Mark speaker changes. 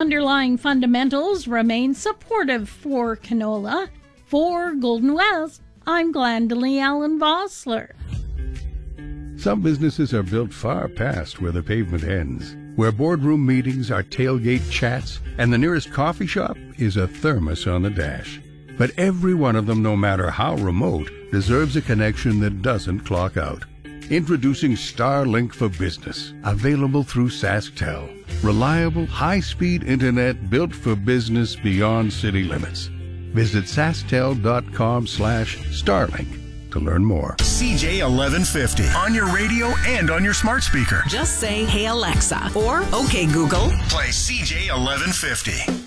Speaker 1: underlying fundamentals remain supportive for canola. For Golden West, I'm Glendalee Allen Vossler.
Speaker 2: Some businesses are built far past where the pavement ends, where boardroom meetings are tailgate chats, and the nearest coffee shop is a thermos on the dash. But every one of them, no matter how remote, deserves a connection that doesn't clock out. Introducing Starlink for Business, available through SaskTel. Reliable, high-speed internet built for business beyond city limits. Visit SaskTel.com/Starlink to learn more.
Speaker 3: CJ 1150 on your radio and on your smart speaker.
Speaker 4: Just say, "Hey Alexa," or "Okay Google."
Speaker 3: Play CJ 1150.